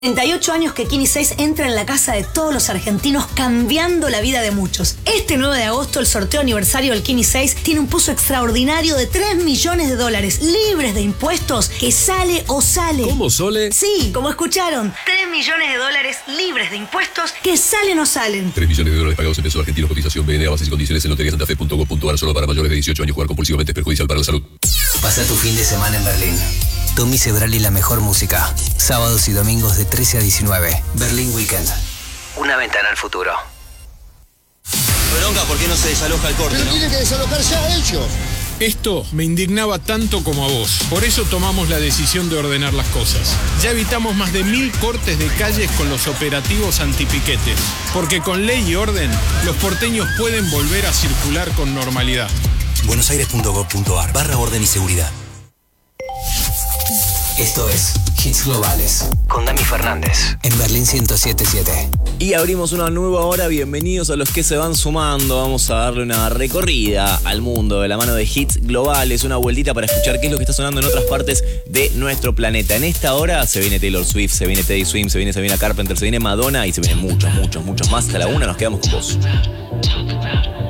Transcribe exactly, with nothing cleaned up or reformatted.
treinta y ocho años que Kini seis entra en la casa de todos los argentinos, cambiando la vida de muchos. Este nueve de agosto, el sorteo aniversario del Kini seis tiene un pozo extraordinario de tres millones de dólares, libres de impuestos, que sale o sale. ¿Cómo, Sole? Sí, como escucharon. tres millones de dólares libres de impuestos, que salen o salen. tres millones de dólares pagados en pesos argentinos, cotización B N A, bases y condiciones en lotería santa fe punto com punto ar, solo para mayores de dieciocho años. Jugar compulsivamente es perjudicial para la salud. Pasa tu fin de semana en Berlín. Tommy Cebrali, la mejor música. Sábados y domingos de trece a diecinueve. Berlín Weekend. Una ventana al futuro. Bronca, ¿por qué no se desaloja el corte, Pero no? tiene que desalojar ya ellos. Esto me indignaba tanto como a vos. Por eso tomamos la decisión de ordenar las cosas. Ya evitamos más de mil cortes de calles con los operativos antipiquetes. Porque con ley y orden, los porteños pueden volver a circular con normalidad. buenosaires punto gov punto ar barra orden y seguridad. Esto es Hits Globales con Dami Fernández en Berlín ciento siete punto siete. Y abrimos una nueva hora. Bienvenidos a los que se van sumando. Vamos a darle una recorrida al mundo de la mano de Hits Globales, una vueltita para escuchar qué es lo que está sonando en otras partes de nuestro planeta. En esta hora se viene Taylor Swift, se viene Teddy Swims, se viene Sabrina Carpenter, se viene Madonna y se vienen muchos, muchos, muchos más. Hasta la una nos quedamos con vos.